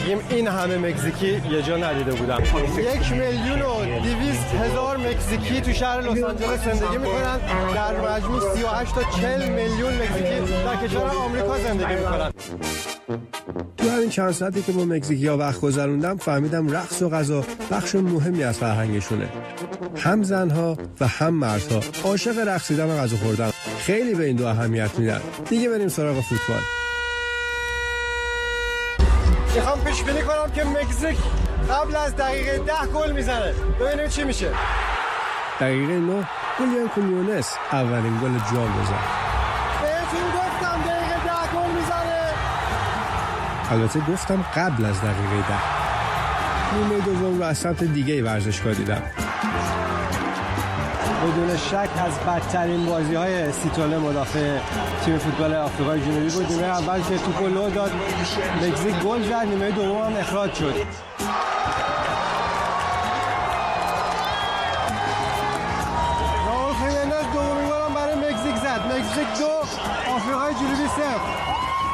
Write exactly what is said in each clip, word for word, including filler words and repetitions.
زندگیم این همه مکزیکی یه جا ندیده بودم. یک میلیون و دویست هزار مکزیکی تو شهر لس آنجلس زندگی میکنن. در مجموع سی و هشت تا چهل میلیون مکزیکی در کشور آمریکا زندگی میکنن. تو همین چند ساعتی که با مکزیکی‌ها وقت گذروندم فهمیدم رقص و غذا بخش مهمی از فرهنگشونه. هم زنها و هم مردها عاشق رقصیدن و غذا خوردن. خیلی به این دو اهمیت میدن. دیگه بریم سراغ فوتبال. میخوام پیش بینی کنم که مکزیک قبل از دقیقه ده گل میزنه. ببینیم چی میشه. دقیقه نه گولیان کولیونس اولین گل جام بزنه. بهتون گفتم دقیقه ده گل میزنه. البته گفتم قبل از دقیقه ده. نیمه دوم رو از سمت دیگه ورزشگاه دیدم. بدون شک از بدترین بازی‌های سیتوله مدافع تیم فوتبال آفریقای جنوبی بود. نیمه اول که توپو لو داد مکزیک گل زد، نیمه دوم هم اخراج شد. راول خیمنز دومین گل هم برای مکزیک زد. مکزیک دو آفریقای جنوبی صفر.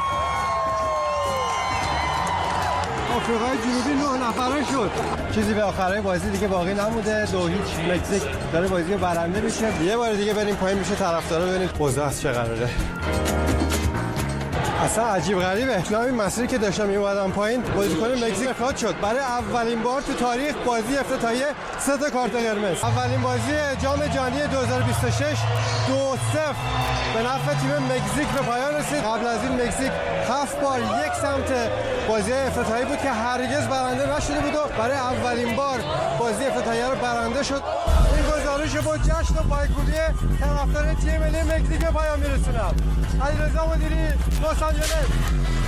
آفریقای جنوبی نه نفره شد. چیزی به آخرای بازی دیگه باقی نموده. دو هیچ مکزیک داره بازی رو برنده میشه. یه بار دیگه بریم پایین میشه طرفدارا ببینید اوضاع از چه قراره. اصلا عجیب غریبه. تو همین مسیری که داشتم میومدم پایین بازیکن مکزیک اخراج شد. برای اولین بار تو تاریخ بازی افتتاحیه سه تا کارت قرمز. اولین بازی جام جهانی دو هزار و بیست و شش دو صفر به نفع تیم مکزیک به پایان رسید. قبل از این مکزیک هفت بار یک سمت بازی افتتاحیه بود که هرگز برنده نشده بود و برای اولین بار بازی افتتاحیه رو برنده شد. این گزارش با جشن و پایکوبی طرفدار تیم ملی مکزیک به پایان میرسونم. علیرضا مدیری، لس آنجلس.